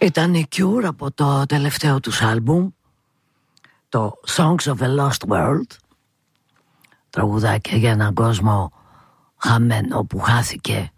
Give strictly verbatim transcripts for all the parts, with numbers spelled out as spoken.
Ήταν η Cure από το τελευταίο τους άλμπουμ, το Songs of a Lost World, τραγουδάκια για έναν κόσμο χαμένο που χάθηκε.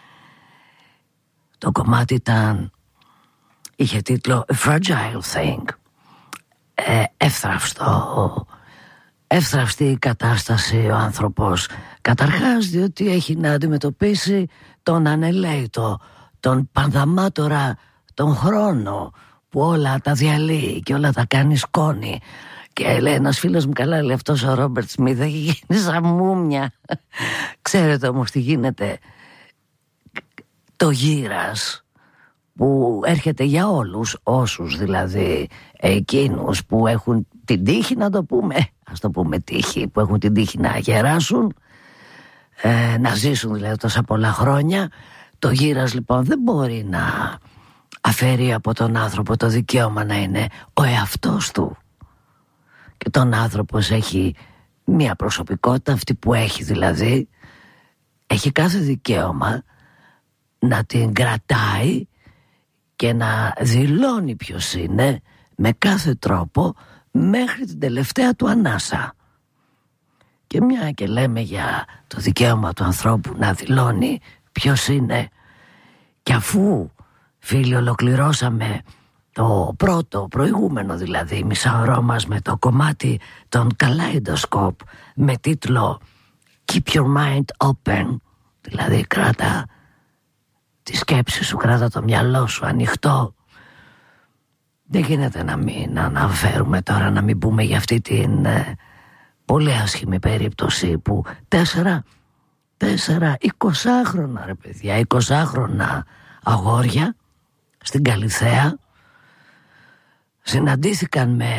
Το κομμάτι ήταν, είχε τίτλο A Fragile Thing, ε, εύθραυστο, εύθραυστη κατάσταση ο άνθρωπος, καταρχάς διότι έχει να αντιμετωπίσει τον ανελαίτο, τον πανδαμάτορα, τον χρόνο που όλα τα διαλύει και όλα τα κάνει σκόνη. Και λέει ένας φίλος μου, καλά λέει, αυτός ο Ρόμπερτ Σμιθ έχει γίνει σαν μούμια. Ξέρετε όμως τι γίνεται? Το γύρας που έρχεται για όλους, όσους δηλαδή εκείνους που έχουν την τύχη, να το πούμε, ας το πούμε τύχη, που έχουν την τύχη να γεράσουν, ε, να ζήσουν δηλαδή τόσα πολλά χρόνια. Το γύρας λοιπόν δεν μπορεί να αφαιρεί από τον άνθρωπο το δικαίωμα να είναι ο εαυτός του. Και τον άνθρωπος έχει μια προσωπικότητα, αυτή που έχει δηλαδή, έχει κάθε δικαίωμα να την κρατάει και να δηλώνει ποιος είναι με κάθε τρόπο μέχρι την τελευταία του ανάσα. Και μια και λέμε για το δικαίωμα του ανθρώπου να δηλώνει ποιος είναι, και αφού φίλοι ολοκληρώσαμε το πρώτο προηγούμενο δηλαδή μισάωρό μας με το κομμάτι των Kaleidoscope με τίτλο Keep your mind open, δηλαδή κράτα τη σκέψη σου, κράτα το μυαλό σου ανοιχτό, δεν γίνεται να μην αναφέρουμε τώρα, να μην πούμε για αυτή την ε, πολύ άσχημη περίπτωση που τέσσερα τέσσερα εικοσάχρονα ρε παιδιά, εικοσάχρονα αγόρια στην Καλιθέα συναντήθηκαν με,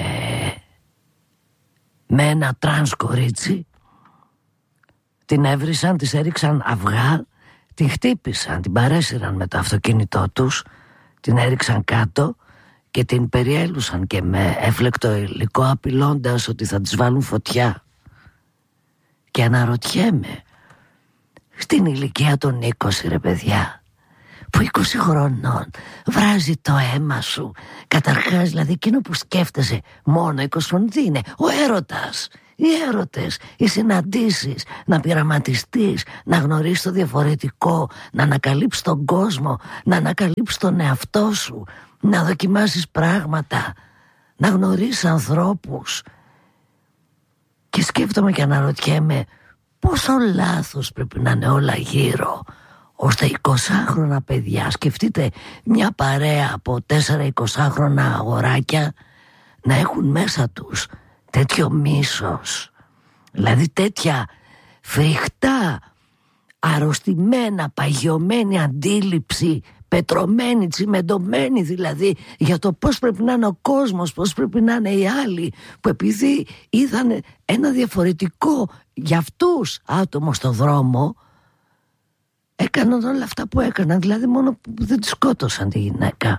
με ένα τρανς κορίτσι, την έβρισαν, της έριξαν αυγά, την χτύπησαν, την παρέσυραν με το αυτοκίνητό τους, την έριξαν κάτω και την περιέλουσαν και με έφλεκτο υλικό, απειλώντας ότι θα της βάλουν φωτιά. Και αναρωτιέμαι, στην ηλικία των είκοσι ρε παιδιά, που είκοσι χρονών βράζει το αίμα σου, καταρχάς δηλαδή εκείνο που σκέφτεσαι μόνο είκοσι χρονών τι είναι? Ο έρωτας, οι έρωτες, οι συναντήσεις, να πειραματιστείς, να γνωρίσεις το διαφορετικό, να ανακαλύψεις τον κόσμο, να ανακαλύψεις τον εαυτό σου, να δοκιμάσεις πράγματα, να γνωρίσεις ανθρώπους. Και σκέφτομαι και αναρωτιέμαι πόσο λάθος πρέπει να είναι όλα γύρω, ώστε εικοσάχρονα παιδιά, σκεφτείτε μια παρέα από τέσσερα εικοσάχρονα αγοράκια, να έχουν μέσα τους τέτοιο μίσος, δηλαδή τέτοια φρικτά, αρρωστημένα, παγιωμένη αντίληψη, πετρωμένη, τσιμεντωμένη δηλαδή, για το πώς πρέπει να είναι ο κόσμος, πώς πρέπει να είναι οι άλλοι, που επειδή είδαν ένα διαφορετικό για αυτούς άτομο στο δρόμο, έκαναν όλα αυτά που έκαναν, δηλαδή μόνο που δεν τη σκότωσαν τη γυναίκα.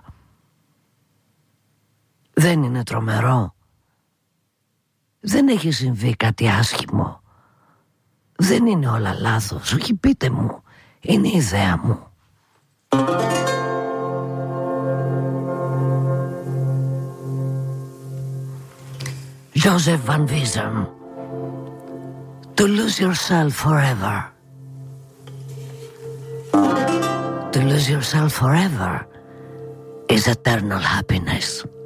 Δεν είναι τρομερό? Δεν έχει συμβεί κάτι άσχημο? Δεν είναι όλα λάθος? Όχι, πείτε μου, είναι η ιδέα μου. Joseph Van Wiesem, To lose yourself forever. To lose yourself forever is eternal happiness.